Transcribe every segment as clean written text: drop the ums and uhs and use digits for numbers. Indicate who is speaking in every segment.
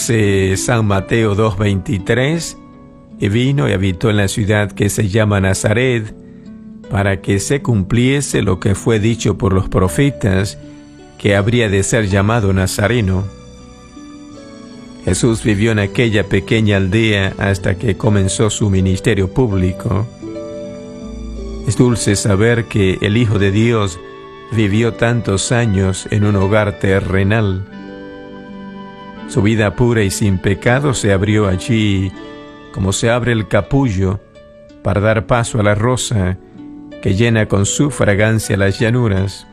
Speaker 1: San Mateo 2:23, y vino y habitó en la ciudad que se llama Nazaret, para que se cumpliese lo que fue dicho por los profetas, que habría de ser llamado Nazareno. Jesús vivió en aquella pequeña aldea hasta que comenzó su ministerio público. Es dulce saber que el Hijo de Dios vivió tantos años en un hogar terrenal. Su vida pura y sin pecado se abrió allí, como se abre el capullo para dar paso a la rosa que llena con su fragancia las llanuras.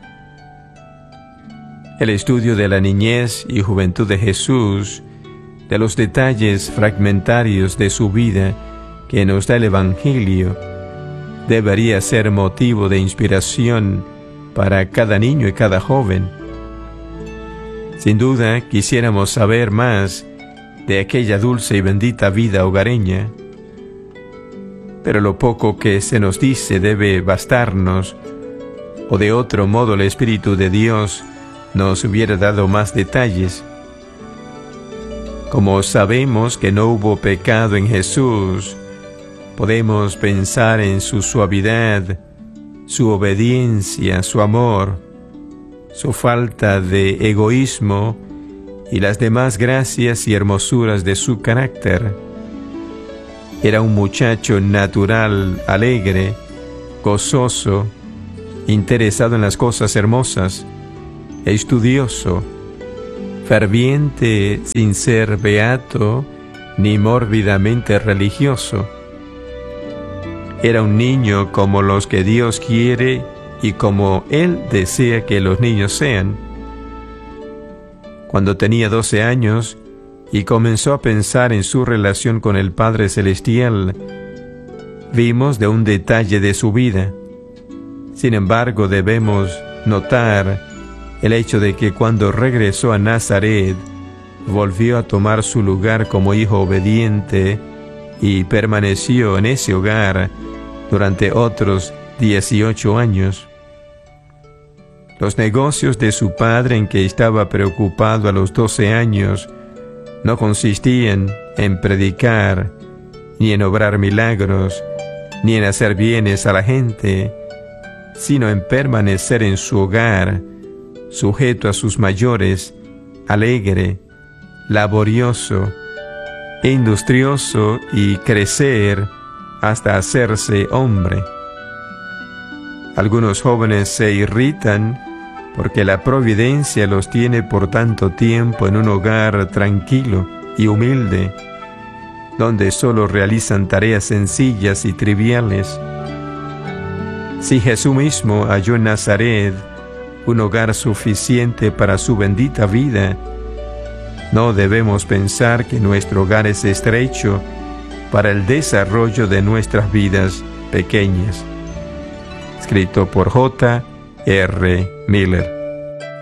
Speaker 1: El estudio de la niñez y juventud de Jesús, de los detalles fragmentarios de su vida que nos da el Evangelio, debería ser motivo de inspiración para cada niño y cada joven. Sin duda, quisiéramos saber más de aquella dulce y bendita vida hogareña, pero lo poco que se nos dice debe bastarnos, o de otro modo el Espíritu de Dios nos hubiera dado más detalles. Como sabemos que no hubo pecado en Jesús, podemos pensar en su suavidad, su obediencia, su amor, su falta de egoísmo y las demás gracias y hermosuras de su carácter. Era un muchacho natural, alegre, gozoso, interesado en las cosas hermosas, estudioso, ferviente sin ser beato ni mórbidamente religioso. Era un niño como los que Dios quiere y como Él desea que los niños sean. Cuando tenía 12 años y comenzó a pensar en su relación con el Padre Celestial, vimos de un detalle de su vida. Sin embargo, debemos notar el hecho de que cuando regresó a Nazaret, volvió a tomar su lugar como hijo obediente y permaneció en ese hogar durante otros 18 años. Los negocios de su padre, en que estaba preocupado a los 12 años, no consistían en predicar, ni en obrar milagros, ni en hacer bienes a la gente, sino en permanecer en su hogar, sujeto a sus mayores, alegre, laborioso, industrioso y crecer hasta hacerse hombre. Algunos jóvenes se irritan porque la providencia los tiene por tanto tiempo en un hogar tranquilo y humilde, donde solo realizan tareas sencillas y triviales. Si Jesús mismo halló en Nazaret un hogar suficiente para su bendita vida, no debemos pensar que nuestro hogar es estrecho para el desarrollo de nuestras vidas pequeñas. Escrito por J. R. Miller.